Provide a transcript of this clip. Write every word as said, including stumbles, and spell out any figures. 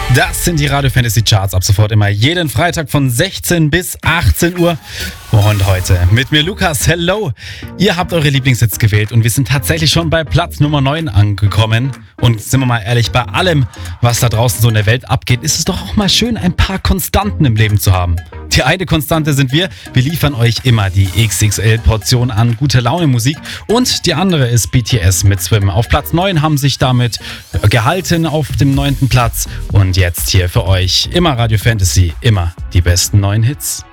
Das sind die Radio Fantasy Charts ab sofort immer jeden Freitag von sechzehn bis achtzehn Uhr. Und heute mit mir Lukas. Hello! Ihr habt eure Lieblingshits gewählt und wir sind tatsächlich schon bei Platz Nummer neun angekommen. Und sind wir mal ehrlich, bei allem, was da draußen so in der Welt abgeht, ist es doch auch mal schön, ein paar Konstanten im Leben zu haben. Die eine Konstante sind wir. Wir liefern euch immer die X X L-Portion an gute Laune-Musik. Und die andere ist B T S mit Swim. Auf Platz neun haben sich damit gehalten auf dem neunten Platz. Und jetzt hier für euch immer Radio Fantasy, immer die besten neuen Hits.